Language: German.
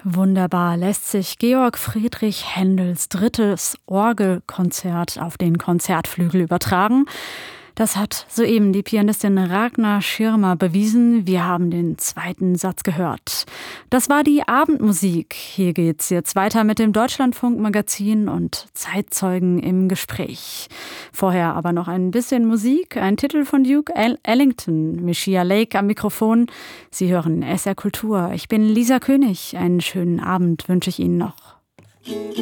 Wunderbar lässt sich Georg Friedrich Händels drittes Orgelkonzert auf den Konzertflügel übertragen. Das hat soeben die Pianistin Ragnar Schirmer bewiesen. Wir haben den zweiten Satz gehört. Das war die Abendmusik. Hier geht's jetzt weiter mit dem Deutschlandfunk-Magazin und Zeitzeugen im Gespräch. Vorher aber noch ein bisschen Musik. Ein Titel von Duke Ellington, Michia Lake am Mikrofon. Sie hören SR Kultur. Ich bin Lisa König. Einen schönen Abend wünsche ich Ihnen noch.